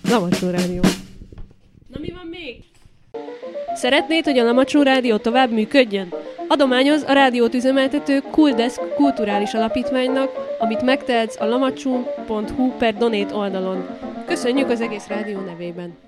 Lamacsó Rádió. Na mi van még? Szeretnéd, hogy a Lamacsó Rádió tovább működjön? Adományoz a rádiót üzemeltető Cooldesk kulturális alapítványnak, amit megtehetsz a lamacsó.hu/donate oldalon. Köszönjük az egész rádió nevében!